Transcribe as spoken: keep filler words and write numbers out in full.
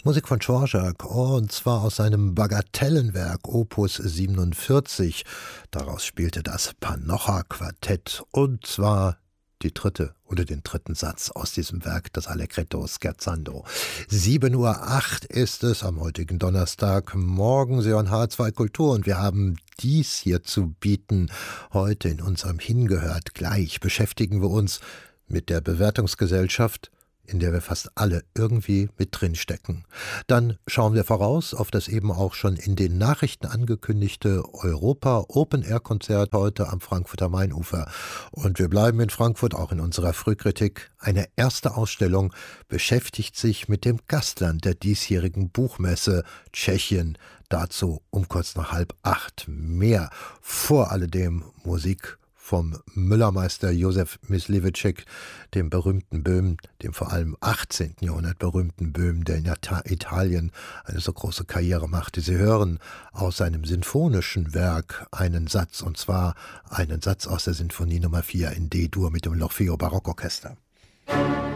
Musik von Dvorak, und zwar aus seinem Bagatellenwerk Opus siebenundvierzig. Daraus spielte das Panocha-Quartett, und zwar die dritte oder den dritten Satz aus diesem Werk, das Allegretto Scherzando. sieben Uhr acht ist es am heutigen Donnerstag. Morgen Sie hören H zwei Kultur, und wir haben dies hier zu bieten. Heute in unserem Hingehört. Gleich beschäftigen wir uns mit der Bewertungsgesellschaft, in der wir fast alle irgendwie mit drin stecken. Dann schauen wir voraus auf das eben auch schon in den Nachrichten angekündigte Europa-Open-Air-Konzert heute am Frankfurter Mainufer. Und wir bleiben in Frankfurt auch in unserer Frühkritik. Eine erste Ausstellung beschäftigt sich mit dem Gastland der diesjährigen Buchmesse, Tschechien. Dazu um kurz nach halb acht mehr. Vor alledem Musik vom Müllermeister Josef Mysliveček, dem berühmten Böhm, dem vor allem achtzehnten Jahrhundert berühmten Böhm, der in Italien eine so große Karriere machte. Sie hören aus seinem sinfonischen Werk einen Satz, und zwar einen Satz aus der Sinfonie Nummer vier in D-Dur mit dem L'Orfeo Barockorchester.